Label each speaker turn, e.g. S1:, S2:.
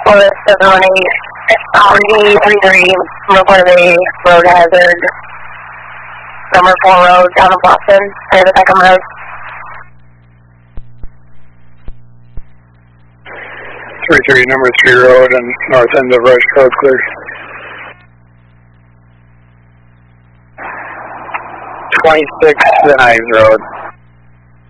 S1: Forest 718, RD33, report of a road hazard. Number 4 road down in Boston, near the Peckham Road.
S2: 33, number 3 road and north end of Rush Road cleared. 26 Van Nuys Road.